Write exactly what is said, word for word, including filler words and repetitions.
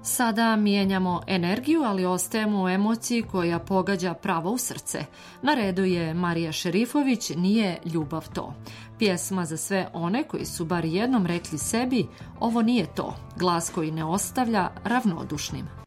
Sada mijenjamo energiju, ali ostajemo u emociji koja pogađa pravo u srce. Na redu je Marija Šerifović, Nije ljubav to. Pjesma za sve one koji su bar jednom rekli sebi, ovo nije to, glas koji ne ostavlja ravnodušnim.